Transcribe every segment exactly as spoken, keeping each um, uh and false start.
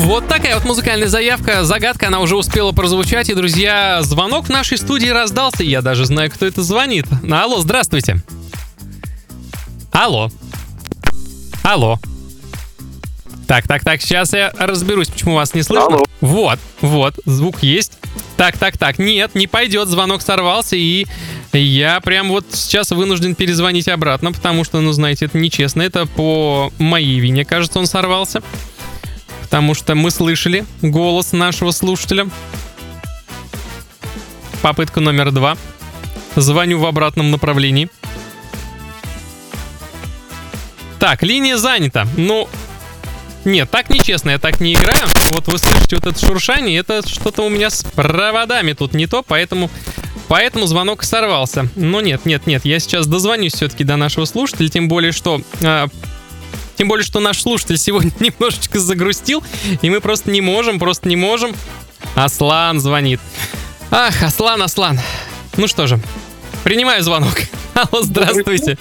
Вот такая вот музыкальная заявка, загадка, она уже успела прозвучать. И, друзья, звонок в нашей студии раздался. Я даже знаю, кто это звонит. Алло, здравствуйте. Алло. Алло. Так, так, так, сейчас я разберусь, почему вас не слышно. Алло. Вот, вот, звук есть. Так, так, так, нет, не пойдет, звонок сорвался, и я прям вот сейчас вынужден перезвонить обратно, потому что, ну, знаете, это нечестно. Это по моей вине, кажется, он сорвался. Потому что мы слышали голос нашего слушателя. Попытка номер два. Звоню в обратном направлении. Так, линия занята. Ну, нет, так нечестно, я так не играю. Вот вы слышите вот это шуршание, это что-то у меня с проводами тут не то, поэтому, поэтому звонок сорвался. Но нет, нет, нет, я сейчас дозвонюсь все-таки до нашего слушателя, тем более, что... А, тем более, что наш слушатель сегодня немножечко загрустил, и мы просто не можем, просто не можем. Аслан звонит. Ах, Аслан, Аслан. Ну что же, принимаю звонок. Алло, здравствуйте.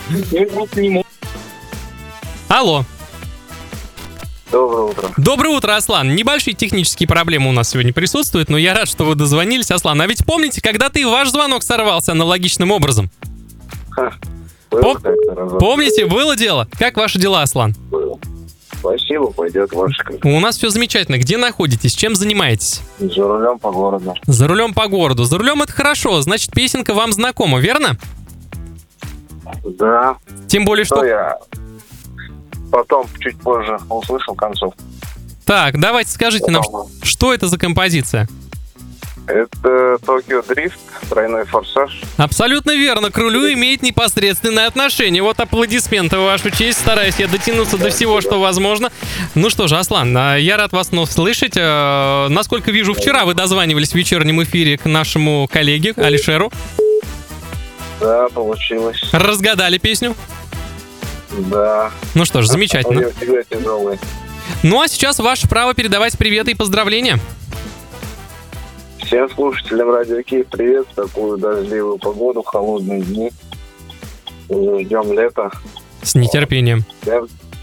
Алло. Доброе утро. Доброе утро, Аслан. Небольшие технические проблемы у нас сегодня присутствуют, но я рад, что вы дозвонились, Аслан. А ведь помните, когда-то и ваш звонок сорвался аналогичным образом? Ха, Пом- помните, было дело? Как ваши дела, Аслан? Было. Спасибо, пойдет ваше. У нас все замечательно. Где находитесь? Чем занимаетесь? За рулем по городу. За рулем по городу. За рулем это хорошо, значит, песенка вам знакома, верно? Да. Тем более, что... Что я потом, чуть позже, услышал концов. Так, давайте скажите нам, Потом. что это за композиция? Это Tokyo Drift, тройной форсаж. Абсолютно верно, к рулю имеет непосредственное отношение. Вот аплодисменты в вашу честь, стараюсь я дотянуться до всего, что возможно. Ну что же, Аслан, я рад вас вновь слышать. Насколько вижу, вчера вы дозванивались в вечернем эфире к нашему коллеге Алишеру. Да, получилось. Разгадали песню? Да. Ну что ж, замечательно. Я всегда тяжелый. Ну а сейчас ваше право передавать приветы и поздравления. Всем слушателям Радио Киев привет в такую дождливую погоду, холодные дни. Уже ждем лета. С нетерпением. Всем